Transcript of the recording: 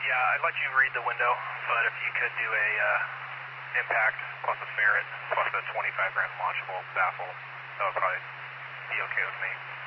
Yeah, I'd let you read the window, but if you could do a impact plus a ferret plus a 25 gram launchable baffle, that would probably be okay with me.